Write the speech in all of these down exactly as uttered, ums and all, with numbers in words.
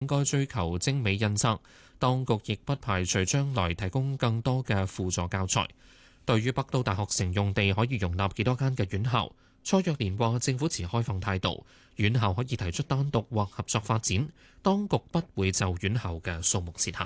應該追求精美印刷。當局亦不排除將來提供更多嘅輔助教材。對於北都大學城用地可以容納幾多間嘅院校，蔡若蓮話政府持開放態度，院校可以提出單獨或合作發展，當局不會就院校嘅數目設限。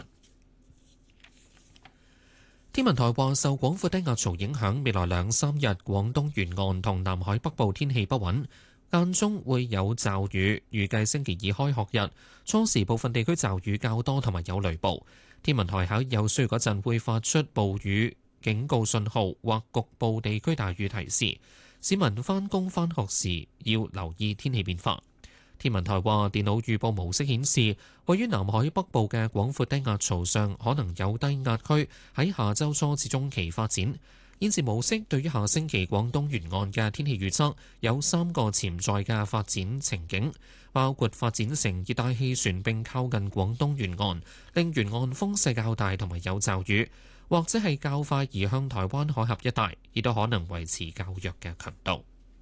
天文台話受廣闊低壓槽影響，未來兩三日廣東沿岸同南海北部天氣不穩，間中會有驟雨，預計星期二開學日初時部分地區驟雨較多同埋有雷暴。天文台喺有需要嗰陣會發出暴雨警告信號或局部地區大雨提示，市民返工返學時要留意天氣變化。天文台話電腦預報模式顯示，位於南海北部嘅廣闊低壓槽上可能有低壓區喺下周初至中期發展。現時模式對於下星期廣東沿岸嘅天氣預測有三個潛在嘅發展情景，包括發展成熱帶氣旋並靠近廣東沿岸，令沿岸風勢較大同埋有驟雨，或者係較快移向台灣海峽一帶，亦都可能維持較弱嘅強度。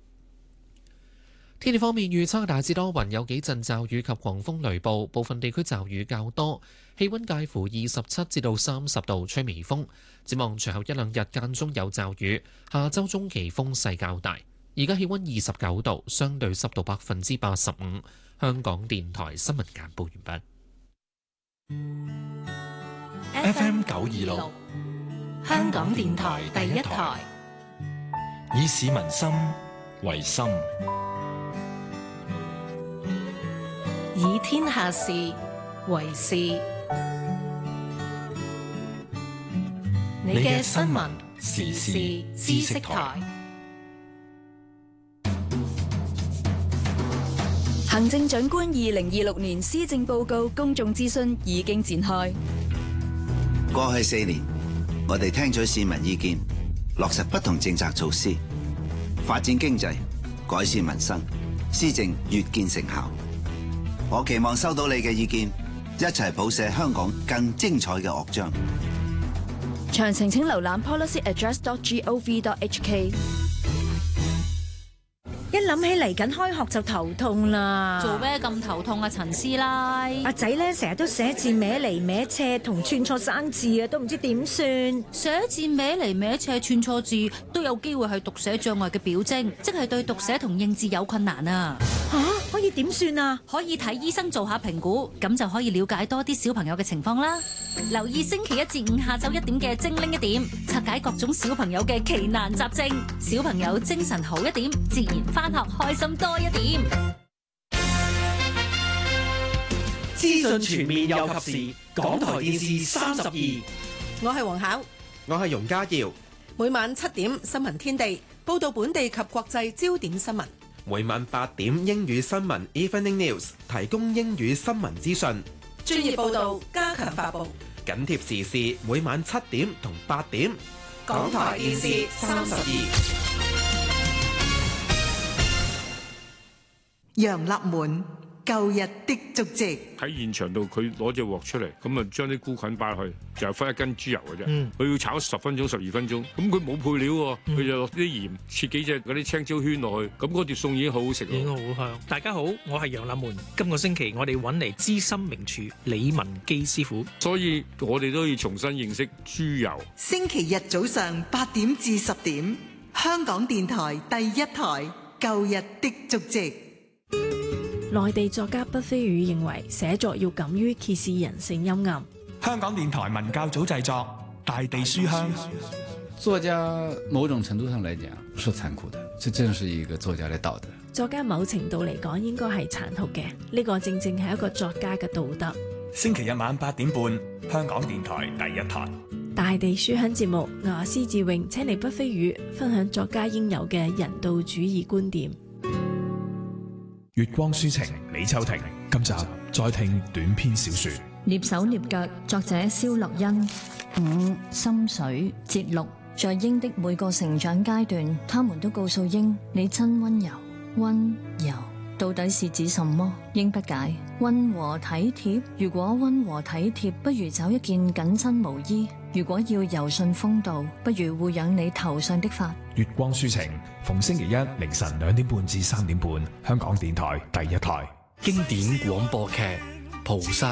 天氣方面預測大致多雲，有幾陣驟雨及狂風雷暴，部分地區驟雨較多，氣溫介乎二十七至到三十度，吹微風。展望隨後一兩日間中有驟雨，下周中期風勢較大。而家氣溫二十九度，相對濕度百分之八十五。香港電台新聞簡報完畢。F M 九二六，香港電台第一台，以市民心為心， 以天下事為事。你嘅新聞時事知識台。 行政長官二零二六年施政報告公眾諮詢已經展開。 過去四年，我哋聽取市民意見，落實不同政策措施，發展經濟，改善民生，施政越見成效。我期望收到你嘅意見，一齊譜寫香港更精彩嘅樂章。 詳情請瀏覽 policy address dot gov dot h k。 一諗起嚟緊開學就頭痛啦！ 做咩咁頭痛啊，陳師奶？ 阿仔咧成日都寫字歪嚟歪斜，同串錯生字啊，都唔知點算。 寫字歪嚟歪斜串錯字都有機會係讀寫障礙嘅表徵，即係對讀寫同認字有困難啊！ 吓、啊，可以點算啊？ 可以睇醫生做下評估，咁就可以了解多啲小朋友嘅情況啦。留意星期一至五下晝一點嘅精靈一點，拆解各種小朋友嘅奇難雜症，小朋友精神好一點，自然翻學開心多一點。 資訊全面又及時，港台電視三十二。 我係黃巧， 我係容家耀。 每晚七點新聞天地，報道本地及國際焦點新聞。 每晚八點英語新聞 Evening News， 提供英語新聞資訊， 專業報道，加強發布， 緊貼時事。每晚七點同八點， 港台電視三十二。 楊立門舊日的足跡。 喺現場度，佢攞隻鑊出嚟，咁啊將啲菇菌擺落去，就係分一斤豬油嘅啫。佢、嗯、要炒十分鐘、十二分鐘，咁佢冇配料喎，佢、嗯、就落啲鹽，切幾隻嗰啲青椒圈落去，咁嗰碟餸已經好好食。 已經好香。大家好，我係楊立門。今個星期我哋揾嚟資深名廚李文基師傅， 所以我哋都要重新認識豬油。 星期日早上八點至十點，香港電台第一台舊日的足跡。 內地作家畢飛宇認為寫作要敢於揭示人性陰暗。 香港電台文教組製作《大地書香》。 作家某種程度上來講是殘酷的，這正是一個作家的道德。 作家某程度嚟講應該係殘酷嘅，呢個正正係一個作家嘅道德。 星期日晚八點半，香港電台第一台《 大地書香》節目，我係施志穎，請嚟畢飛宇分享作家應有嘅人道主義觀點。 月光抒情，李秋婷。今集再聽短篇小說《 躡手躡腳》，作者蕭樂欣。五心水節錄，在鷹的每個成長階段，他們都告訴鷹：你真溫柔。溫柔到底是指什麼？鷹不解。溫和體貼，如果溫和體貼，不如找一件緊身毛衣；如果要柔順風度，不如護養你頭上的髮。 月光抒情，逢星期一凌晨兩點半至三點半，香港電台第一台。 經典廣播劇《 菩薩